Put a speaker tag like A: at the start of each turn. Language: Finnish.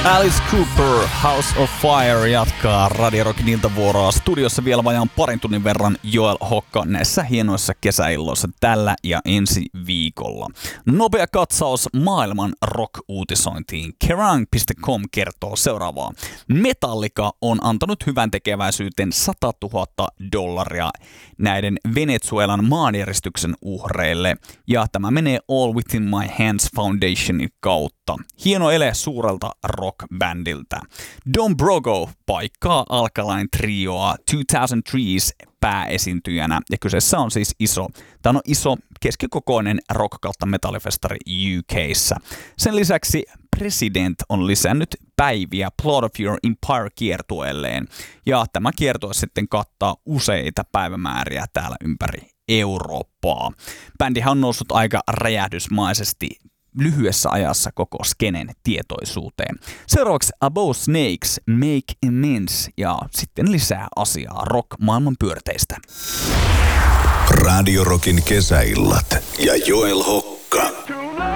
A: Alice Cooper, House of Fire jatkaa Radio Rockin iltavuoroa. Studiossa vielä vajaan parin tunnin verran Joel Hokka näissä hienoissa kesäilloissa tällä ja ensi viikolla. Nopea katsaus maailman rock-uutisointiin. Kerrang.com kertoo seuraavaa. Metallica on antanut hyvän tekeväisyyteen $100,000 näiden Venezuelan maanjäristyksen uhreille. Ja tämä menee All Within My Hands Foundationin kautta. Hieno ele suurelta rock-bändiltä. Don Brogo paikkaa Alkaline Trioa 2003 pääesiintyjänä, ja kyseessä on siis iso keskikokoinen rock- kautta metallifestari UK:ssa. Sen lisäksi President on lisännyt päiviä Plot of Your Empire -kiertueelleen, ja tämä kiertue sitten kattaa useita päivämääriä täällä ympäri Eurooppaa. Bändihän on noussut aika räjähdysmaisesti lyhyessä ajassa koko skenen tietoisuuteen. Seuraavaksi Above Snakes, Make Amends, ja sitten lisää asiaa rock-maailman pyörteistä.
B: Radio Rockin kesäillat ja Joel Hokka.